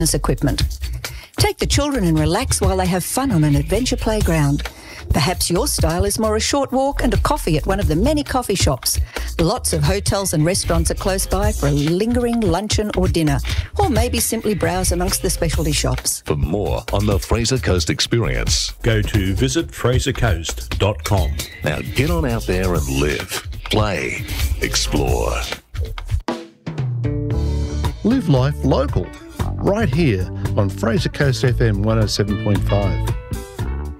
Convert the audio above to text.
equipment. Take the children and relax while they have fun on an adventure playground. Perhaps your style is more a short walk and a coffee at one of the many coffee shops. Lots of hotels and restaurants are close by for a lingering luncheon or dinner, or maybe simply browse amongst the specialty shops. For more on the Fraser Coast experience, go to visitfrasercoast.com. Now get on out there and live, play, explore. Live life local, right here on Fraser Coast FM 107.5.